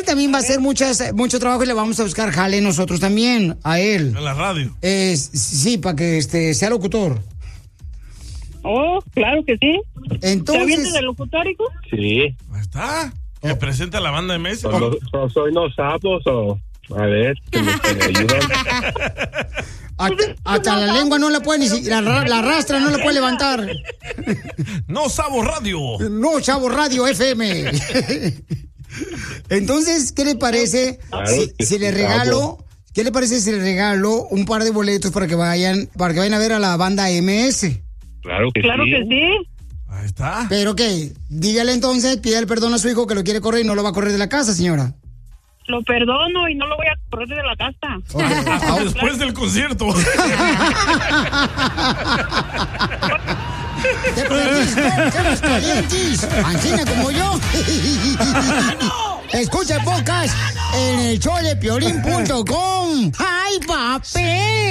también va a hacer mucho trabajo y le vamos a buscar jale nosotros también, a él. En la radio. Sí, para que sea locutor. Oh, claro que sí. Entonces, ¿te avientas de locutórico? Sí. Ahí está. Que presenta la banda MS. Soy unos sapos o... A ver, que me ayudan. Hasta la lengua no la puede ni siquiera, la arrastra, no la puede levantar. No Sabo Radio. No Sabo Radio FM. Entonces, ¿qué le parece si le regalo? ¿Qué le parece si le regalo un par de boletos para que vayan a ver a la banda MS? Claro que sí. Ahí está. Pero qué, dígale entonces, pídale perdón a su hijo que lo quiere correr y no lo va a correr de la casa, señora. Lo perdono y no lo voy a correr de la casa. Okay. Después del concierto. Te prometís, calientes, ancina como yo. Escucha el podcast en el showdepiolín.com. ¡Ay, papi!